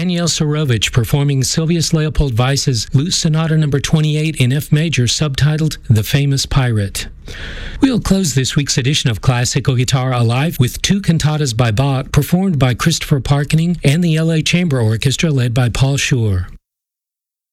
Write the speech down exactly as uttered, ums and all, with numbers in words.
Daniel Sorovich performing Sylvius Leopold Weiss's Lute Sonata number twenty-eight in F major, subtitled The Famous Pirate. We'll close this week's edition of Classical Guitar Alive with two cantatas by Bach performed by Christopher Parkening and the L A Chamber Orchestra led by Paul Schur.